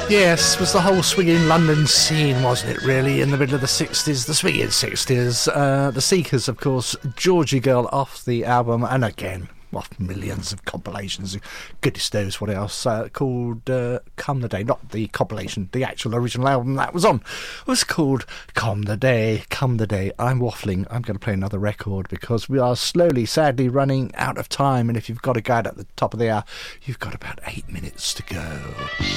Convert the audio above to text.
Yes, was the whole swinging London scene, wasn't it, really, in the middle of the 60s, the swinging 60s. The Seekers, of course, Georgie Girl off the album, and again, off millions of compilations, goodness knows what else, called Come the Day, not the compilation, the actual original album that was on, was called Come the Day. I'm waffling, I'm going to play another record because we are slowly, sadly running out of time, and if you've got to go out at the top of the hour, you've got about 8 minutes to go.